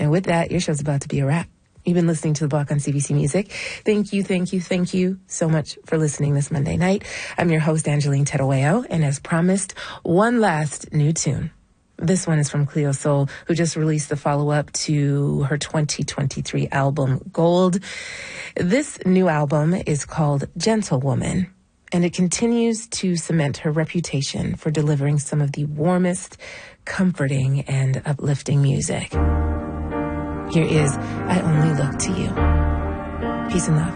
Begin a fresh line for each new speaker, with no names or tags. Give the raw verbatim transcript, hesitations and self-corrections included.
And with that, your show's about to be a wrap. You've been listening to The Block on C B C Music. Thank you, thank you, thank you so much for listening this Monday night. I'm your host, Angeline Terueo, and as promised, one last new tune. This one is from Cleo Sol, who just released the follow-up to her twenty twenty-three album, Gold. This new album is called Gentlewoman, and it continues to cement her reputation for delivering some of the warmest, comforting, and uplifting music. Here is I Only Look to You. Peace and love.